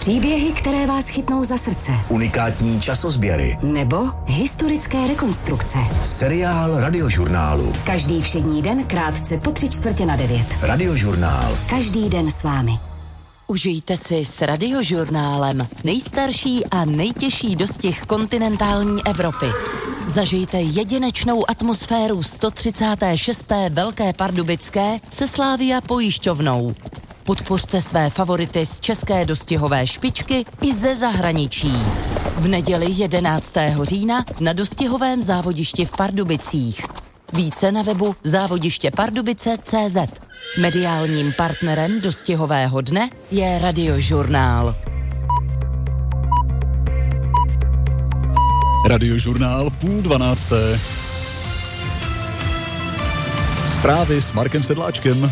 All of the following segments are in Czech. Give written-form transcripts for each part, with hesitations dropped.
Příběhy, které vás chytnou za srdce. Unikátní časozběry. Nebo historické rekonstrukce. Seriál Radiožurnálu. Každý všední den krátce po 8:45. Radiožurnál. Každý den s vámi. Užijte si s Radiožurnálem nejstarší a nejtěžší dostih kontinentální Evropy. Zažijte jedinečnou atmosféru 136. Velké pardubické se Slavia pojišťovnou. Podpořte své favority z české dostihové špičky i ze zahraničí. V neděli 11. října na dostihovém závodišti v Pardubicích. Více na webu závodištěpardubice.cz. Mediálním partnerem dostihového dne je Radiožurnál. Radiožurnál 11:30. Zprávy s Markem Sedláčkem.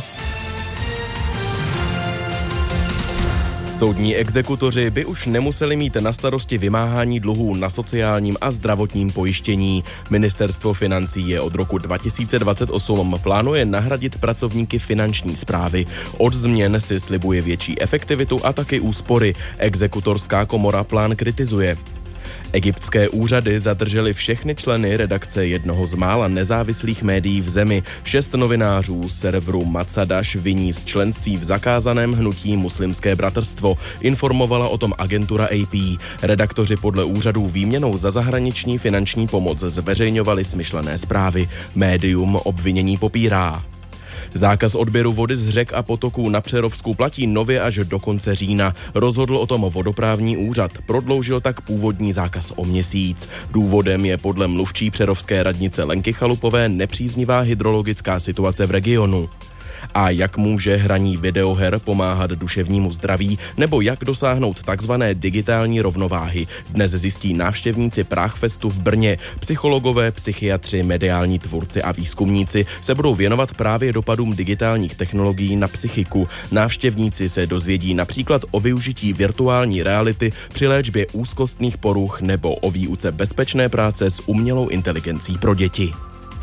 Soudní exekutoři by už nemuseli mít na starosti vymáhání dluhů na sociálním a zdravotním pojištění. Ministerstvo financí je od roku 2028 plánuje nahradit pracovníky finanční správy. Od změn si slibuje větší efektivitu a taky úspory. Exekutorská komora plán kritizuje. Egyptské úřady zadržely všechny členy redakce jednoho z mála nezávislých médií v zemi. 6 novinářů serveru Matsadaš viní z členství v zakázaném hnutí Muslimské bratrstvo. Informovala o tom agentura AP. Redaktoři podle úřadů výměnou za zahraniční finanční pomoc zveřejňovali smyšlené zprávy. Médium obvinění popírá. Zákaz odběru vody z řek a potoků na Přerovsku platí nově až do konce října. Rozhodl o tom vodoprávní úřad. Prodloužil tak původní zákaz o měsíc. Důvodem je podle mluvčí přerovské radnice Lenky Chalupové nepříznivá hydrologická situace v regionu. A jak může hraní videoher pomáhat duševnímu zdraví, nebo jak dosáhnout takzvané digitální rovnováhy. Dnes zjistí návštěvníci Prague-festu v Brně. Psychologové, psychiatři, mediální tvůrci a výzkumníci se budou věnovat právě dopadům digitálních technologií na psychiku. Návštěvníci se dozvědí například o využití virtuální reality při léčbě úzkostných poruch nebo o výuce bezpečné práce s umělou inteligencí pro děti.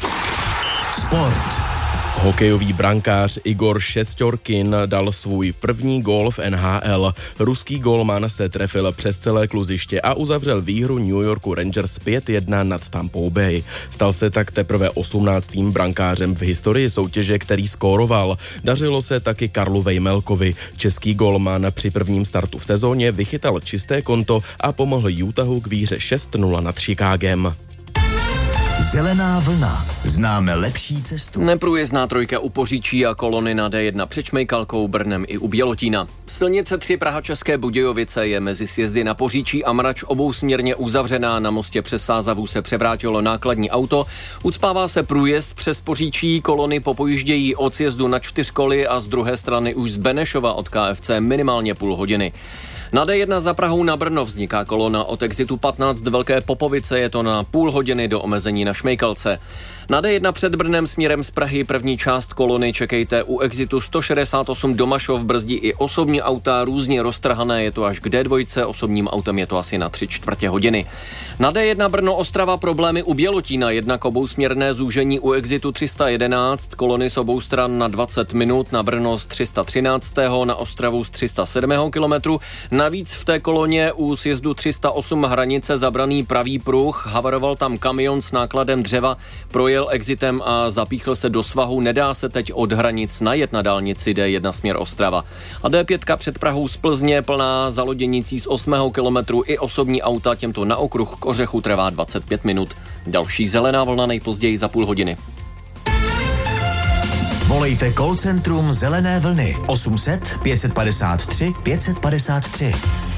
Sport. Hokejový brankář Igor Šesťorkin dal svůj první gól v NHL. Ruský gólman se trefil přes celé kluziště a uzavřel výhru New Yorku Rangers 5-1 nad Tampou Bay. Stal se tak teprve 18. brankářem v historii soutěže, který skóroval. Dařilo se taky Karlu Vejmelkovi. Český gólman při prvním startu v sezóně vychytal čisté konto a pomohl Utahu k výhře 6-0 nad Chicagem. Zelená vlna. Známe lepší cestu. Neprůjezdná trojka u Poříčí a kolony na D1 před Šmejkalkou, Brnem i u Bělotína. Silnice 3 Praha České Budějovice je mezi sjezdy na Poříčí a Mrač obousměrně uzavřená. Na mostě přes Sázavu se převrátilo nákladní auto. Ucpává se průjezd přes Poříčí, kolony popojíždějí od sjezdu na Čtyřkoly a z druhé strany už z Benešova od KFC minimálně půl hodiny. Na D1 za Prahou na Brno vzniká kolona od exitu 15 Velké Popovice, je to na půl hodiny do omezení na Šmejkalce. Na D1 před Brnem směrem z Prahy první část kolony čekejte u exitu 168 Domašov, brzdí i osobní auta, různě roztrhané, je to až k D2, osobním autem je to asi na 3/4 hodiny. Na D1 Brno Ostrava problémy u Bělotína, jednak obousměrné zúžení u exitu 311, kolony z obou stran na 20 minut, na Brno z 313, na Ostravu z 307 kilometru. Navíc v té koloně u sjezdu 308 hranice zabraný pravý pruh, havaroval tam kamion s nákladem dřeva, projel exitem a zapíchl se do svahu, nedá se teď od hranic najet na dálnici D1 směr Ostrava. A D5 před Prahou z Plzně plná zaloděnicí z 8. kilometru i osobní auta, těmto na okruh k Ořechu trvá 25 minut. Další zelená vlna nejpozději za půl hodiny. Volejte call centrum Zelené vlny 800 553 553.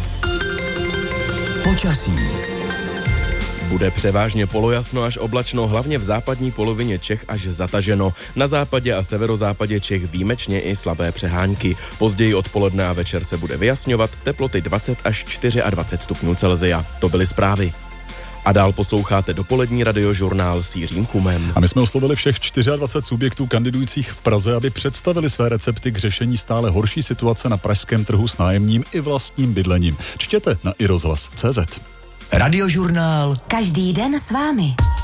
Počasí. Bude převážně polojasno až oblačno, hlavně v západní polovině Čech až zataženo. Na západě a severozápadě Čech výjimečně i slabé přehánky. Později odpoledne a večer se bude vyjasňovat, teploty 20 až 24 stupňů Celsia. To byly zprávy. A dál posloucháte dopolední radiožurnál s Jiřím Chumem. A my jsme oslovili všech 24 subjektů kandidujících v Praze, aby představili své recepty k řešení stále horší situace na pražském trhu s nájemním i vlastním bydlením. Čtěte na iRozhlas.cz. Radiožurnál. Každý den s vámi.